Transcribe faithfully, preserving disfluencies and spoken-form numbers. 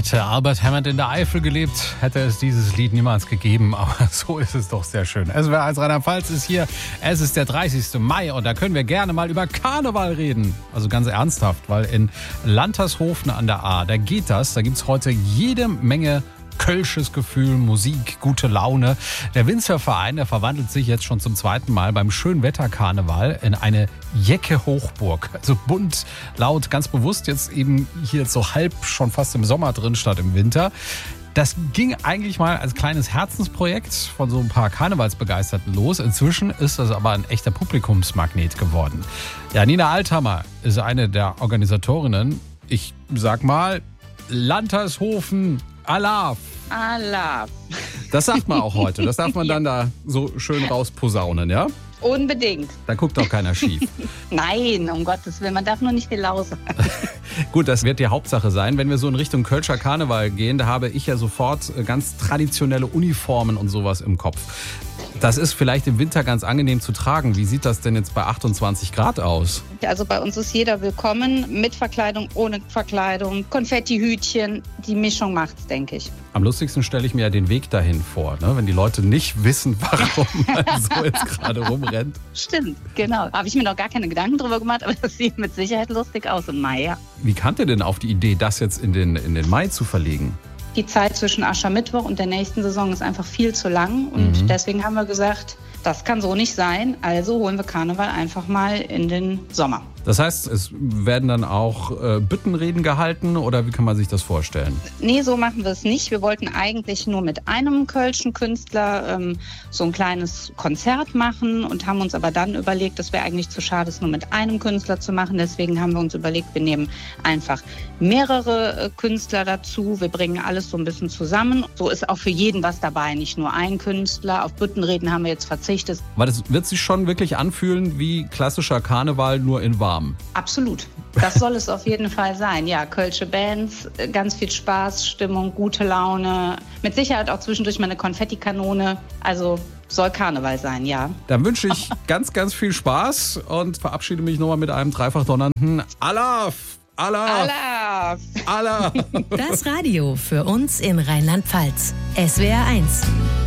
Hätte Albert Hammond in der Eifel gelebt, hätte es dieses Lied niemals gegeben. Aber so ist es doch sehr schön. S W R eins Rheinland-Pfalz ist hier. Es ist der dreißigste Mai und da können wir gerne mal über Karneval reden. Also ganz ernsthaft, weil in Lantershofen an der Ahr, da geht das. Da gibt es heute jede Menge kölsches Gefühl, Musik, gute Laune. Der Winzerverein, der verwandelt sich jetzt schon zum zweiten Mal beim Schönwetterkarneval in eine Jecke-Hochburg. Also bunt, laut, ganz bewusst jetzt eben hier so halb schon fast im Sommer drin statt im Winter. Das ging eigentlich mal als kleines Herzensprojekt von so ein paar Karnevalsbegeisterten los. Inzwischen ist das aber ein echter Publikumsmagnet geworden. Ja, Nina Althammer ist eine der Organisatorinnen. Ich sag mal, Lantershofen, Alaf. Alaf. Das sagt man auch heute. Das darf man dann da so schön rausposaunen, ja? Unbedingt. Da guckt doch keiner schief. Nein, um Gottes Willen, man darf nur nicht viel lausen. Gut, das wird die Hauptsache sein. Wenn wir so in Richtung Kölscher Karneval gehen, da habe ich ja sofort ganz traditionelle Uniformen und sowas im Kopf. Das ist vielleicht im Winter ganz angenehm zu tragen. Wie sieht das denn jetzt bei achtundzwanzig Grad aus? Also bei uns ist jeder willkommen, mit Verkleidung, ohne Verkleidung, Konfettihütchen. Die Mischung macht's, denke ich. Am lustigsten stelle ich mir ja den Weg dahin vor, ne? Wenn die Leute nicht wissen, warum man so jetzt gerade rumrennt. Stimmt, genau. Habe ich mir noch gar keine Gedanken drüber gemacht, aber das sieht mit Sicherheit lustig aus im Mai, ja. Wie kamt ihr denn auf die Idee, das jetzt in den, in den Mai zu verlegen? Die Zeit zwischen Aschermittwoch und der nächsten Saison ist einfach viel zu lang. Und mhm. deswegen haben wir gesagt, das kann so nicht sein. Also holen wir Karneval einfach mal in den Sommer. Das heißt, es werden dann auch äh, Büttenreden gehalten oder wie kann man sich das vorstellen? Nee, so machen wir es nicht. Wir wollten eigentlich nur mit einem kölschen Künstler ähm, so ein kleines Konzert machen und haben uns aber dann überlegt, das wäre eigentlich zu schade, es nur mit einem Künstler zu machen. Deswegen haben wir uns überlegt, wir nehmen einfach mehrere äh, Künstler dazu. Wir bringen alles so ein bisschen zusammen. So ist auch für jeden was dabei, nicht nur ein Künstler. Auf Büttenreden haben wir jetzt verzichtet. Weil das wird sich schon wirklich anfühlen wie klassischer Karneval, nur in warm. Absolut. Das soll es auf jeden Fall sein. Ja, kölsche Bands, ganz viel Spaß, Stimmung, gute Laune. Mit Sicherheit auch zwischendurch mal eine Konfettikanone. Also soll Karneval sein, ja. Dann wünsche ich ganz, ganz viel Spaß und verabschiede mich nochmal mit einem dreifach donnernden Alaf! Alaf! Alaf! Alaf! Das Radio für uns in Rheinland-Pfalz. S W R eins.